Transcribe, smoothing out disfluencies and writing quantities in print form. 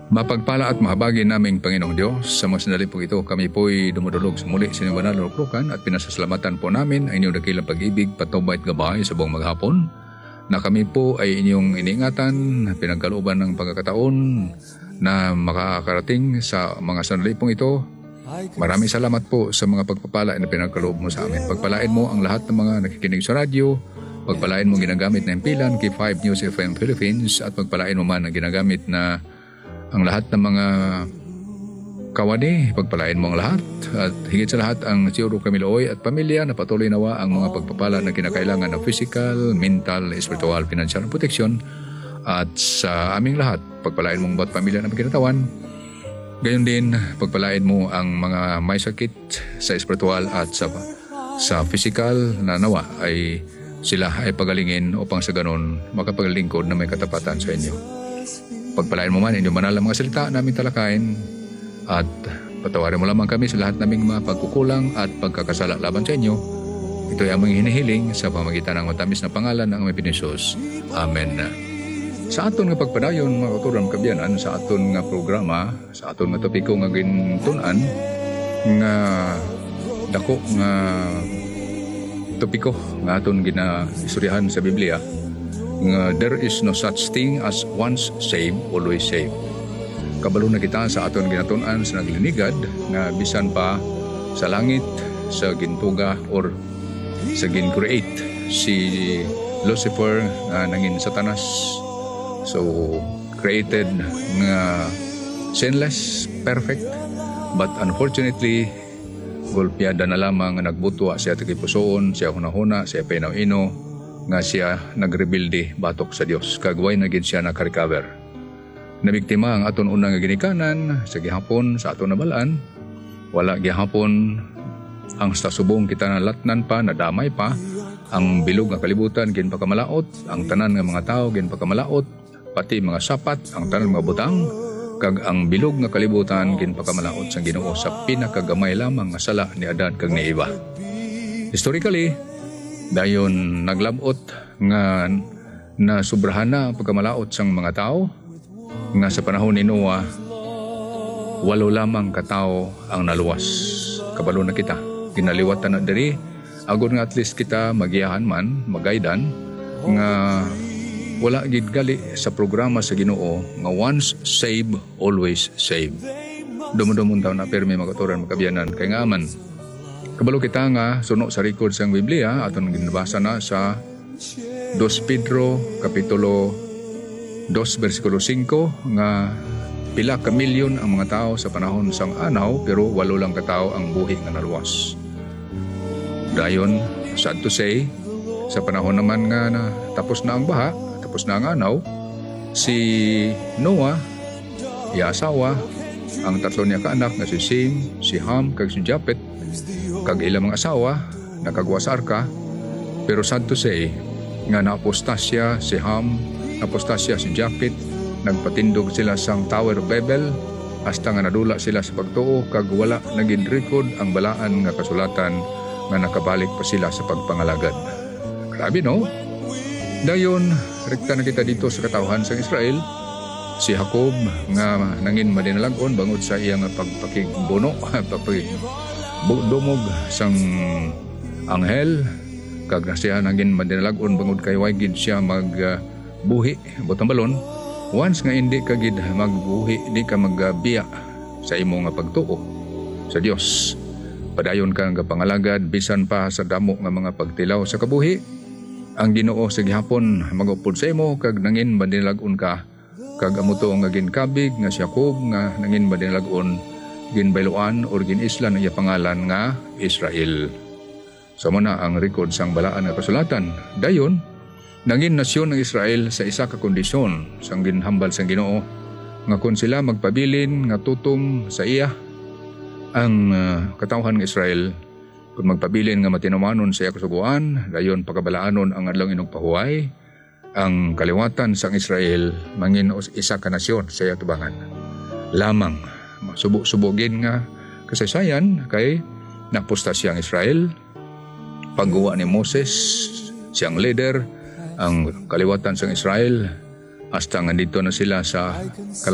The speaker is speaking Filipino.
Mapagpala at mahabagin naming Panginoong Diyos, sa mga sandali po ito, kami po'y dumudulog sa muli sa inyong banal na luklukan at pinasasalamatan po namin ang inyong dakilang pag-ibig, patnubay at gabay sa buong maghapon, na kami po ay inyong iniingatan, pinagkalooban ng pagkakataon na makakarating sa mga sandali pong ito. Maraming salamat po sa mga pagpapala na pinagkaloob mo sa amin. Pagpalain mo ang lahat ng mga nakikinig sa radyo, pagpalain mo ginagamit na impilan kay 5 News FM Philippines, at pagpalain mo man ang ginagamit na ang lahat ng mga kawani, pagpalain mo ang lahat. At higit sa lahat ang Tiyoro Camilooy at pamilya na patuloy nawa ang mga pagpapala na kinakailangan ng physical, mental, spiritual, financial protection. At sa aming lahat, pagpalain mong bawat pamilya na magkinatawan. Gayon din, pagpalain mo ang mga may sakit sa spiritual at sa physical na nawa ay sila ay pagalingin upang sa ganon makapaglingkod na may katapatan sa inyo. Pagpalain mo man inyong banal na mga salita namin talakayin, at patawarin mo lamang kami sa lahat naming mga pagkukulang at pagkakasala laban sa inyo. Ito ay aming hinihiling sa pamagitan ng matamis na pangalan ng aming Pinisos. Amen. Sa aton nga pagpadayon, mga kauturan kabiyanan, sa aton nga programa, sa aton nga topiko nga gintunan, nga dako nga topiko nga aton ginaistoryahan sa Biblia, nga there is no such thing as once saved, always saved. Kabalo na kita sa aton ginatunan sa naglinigad nga bisan pa sa langit, sa gintuga or sa gin-create si Lucifer nga nangin Satanas. So created nga sinless, perfect, but unfortunately golpeada na lamang nga nagbutwa siya tagipusoon, siya hunahuna, siya painaw-ino, nga siya nagrebelde batok sa Dios. Kagway na gid siya naka-recover. Nabiktima ang aton unang nga ginikanan sa gihapon sa aton nabalaan. Wala gihapon ang sa subong kita nalatnan pa, nadamay pa. Ang bilog nga kalibutan gin pakamalaot, ang tanan nga mga tao gin pakamalaot, pati mga sapat, ang tanan mga butang, kag ang bilog nga kalibutan gin pakamalaot sa Ginoo sa pinakagamay lamang nga sala ni Adan kag ni Eva. Historically, dayon naglabot nga nasubrahan na ang pagkamalaot sang mga tao, nga sa panahon ni Noah 8 lamang katao ang naluwas. Kabalo na kita, ginaliwatan na diri agud nga at least kita magiyahan man, magaydan nga wala gid gali sa programa sa Ginoo nga once save, always save. Dumudumon taon na permi magaturan makabiyanan kay nga man. Kabalo kita nga suno sa record sang Biblia aton ginabasa na sa 2 Pedro kapitulo 2 versikulo 5 nga pila ka milyon ang mga tao sa panahon sang anaw pero 8 lang ka tao ang buhi nga naluwas. Dayon sad to say, sa panahon naman nga na tapos na ang baha, tapos na ang anaw, si Noah, iya asawa, ang tatlo niya ka anak nga si Sem, si Ham kag si Japet, kag ilang mga asawa nakagwa sa arka. Pero sad to say nga naapostasya si Ham, apostasya si Japet, nagpatindog sila sang Tower of Babel hasta nga nadula sila sa pagtuo kag wala naging record ang balaan nga kasulatan nga nakabalik pa sila sa pagpangalagad. Grabe no? Dayon rekta na kita dito sa katawhan sang Israel. Si Jacob nga nangin madinalagon bangod sa iyang pagpakigbuno, dumog sang anghel, kag siya nangin madinalagon bangod kay way gid siya magbuhi butang balon. Once nga hindi ka gid magbuhi, di ka magbiya sa imo nga pagtuo sa Dios, padayon ka nga pangalagad bisan pa sa damo nga mga pagtilaw sa kabuhi, ang Ginoo sa gihapon magupod sa imo kag nangin madinalagon ka. Kag amuto nga ginkabig nga si Jacob nga nangin madinalagon, ginbayloan or ginislan iya pangalan nga Israel. So muna ang record sang balaan nga kasulatan. Dayon nangin nasyon ng Israel sa isa ka kondisyon sang ginhambal sang Ginoo nga kun sila magpabilin nga tutom sa iya ang katawhan ng Israel, kung magpabilin nga matinumanon sa iya kasuguan, dayon pagkabalaanon ang adlaw inog pahuway, ang kaliwatan sang Israel mangin isa ka nasyon sa iya tubangan. Lamang masubok-subogin nga kasaysayan kay napostasya ang Israel, pagguwa ni Moses siyang leader, ang kaliwatan sang Israel hasta nga dito na sila sa